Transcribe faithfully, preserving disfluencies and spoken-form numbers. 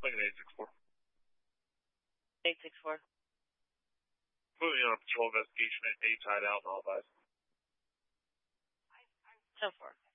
Lincoln eight six four. eight six four. Moving on a patrol investigation at eight tied out and all five. So far.